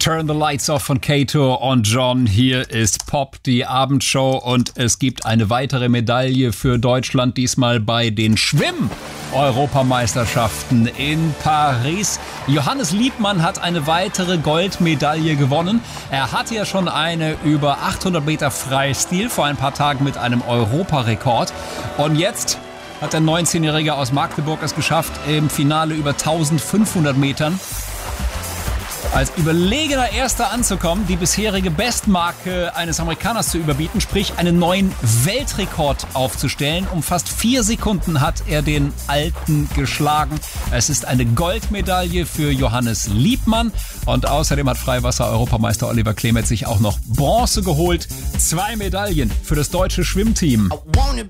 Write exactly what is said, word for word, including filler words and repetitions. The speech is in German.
Turn the Lights Off von Kato und John. Hier ist Pop, die Abendshow, und es gibt eine weitere Medaille für Deutschland, diesmal bei den Schwimm-Europameisterschaften in Paris. Johannes Liebmann hat eine weitere Goldmedaille gewonnen. Er hatte ja schon eine über achthundert Meter Freistil vor ein paar Tagen mit einem Europarekord. Und jetzt hat der neunzehnjährige aus Magdeburg es geschafft, im Finale über eintausendfünfhundert Metern als überlegener Erster anzukommen, die bisherige Bestmarke eines Amerikaners zu überbieten, sprich einen neuen Weltrekord aufzustellen. Um fast vier Sekunden hat er den alten geschlagen. Es ist eine Goldmedaille für Johannes Liebmann, und außerdem hat Freiwasser-Europameister Oliver Clement sich auch noch Bronze geholt. Zwei Medaillen für das deutsche Schwimmteam.